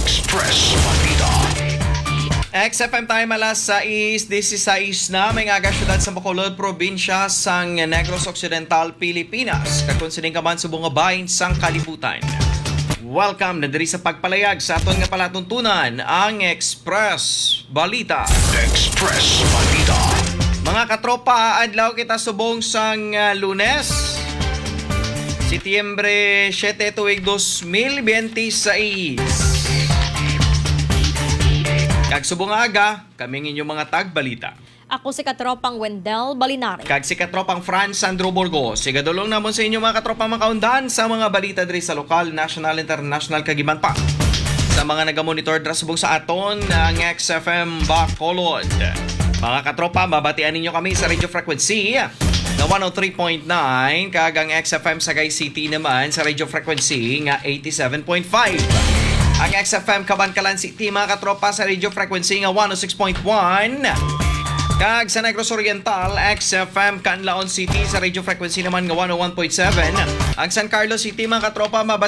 Express Balita. XFM time alas 6:16 na may nga syudad sa Bacolod, probinsya sang Negros Occidental, Pilipinas. Kakonsining ka man sa bunga bahin sang kalibutan. Welcome na diri sa pagpalayag sa aton nga palatuntunan ang Express Balita. Express Balita. Mga katropa, adlaw kita subong sang Lunes, Setyembre 7 tuig 2026. Kag subong aga, kaming inyong mga tagbalita. Ako si Katropang Wendell Balinari. Kag si katropang Franz Sandro Borgo. Sigadulong namon sa inyo mga katropang makaundan sa mga balita diri sa lokal, national, international kag iban pa. Sa mga nagamonitor dra subong sa aton ang XFM Bacolod. Mga katropa, mabatian ninyo kami sa radio frequency na 103.9 kag ang XFM Sagay City naman sa radio frequency nga 87.5. Ang XFM Cabancalan City mga katropa sa radio frequency nga 106.1. Kag sa Negros Oriental, XFM Canlaon City sa radio frequency naman nga 101.7. Ang San Carlos City mga katropa,